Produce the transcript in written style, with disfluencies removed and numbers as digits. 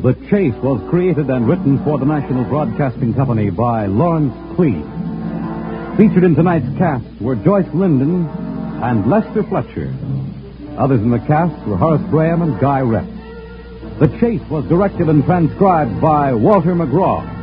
The Chase was created and written for the National Broadcasting Company by Lawrence Cleave. Featured in tonight's cast were Joyce Linden and Lester Fletcher. Others in the cast were Horace Graham and Guy Rep. The Chase was directed and transcribed by Walter McGraw.